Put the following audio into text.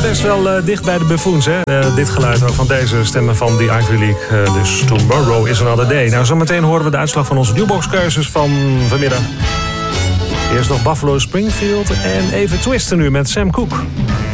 best wel dicht bij de buffoons, hè? Dit geluid van deze stemmen van de Ivy League. Dus Tomorrow is Another Day. Nou, zometeen horen we de uitslag van onze jukebox-keuzes van vanmiddag. Eerst nog Buffalo Springfield en even twisten nu met Sam Cooke.